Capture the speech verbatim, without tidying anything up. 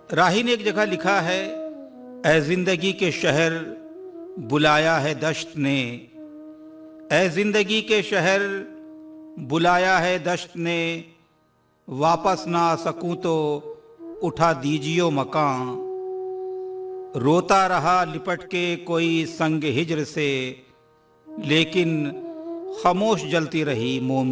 राही ने एक जगह लिखा है, ऐ जिंदगी के शहर बुलाया है दश्त ने, ऐ जिंदगी के शहर बुलाया है दश्त ने, वापस ना आ सकूं तो उठा दीजियो मकान। रोता रहा लिपट के कोई संग हिज्र से, लेकिन खामोश जलती रही मोम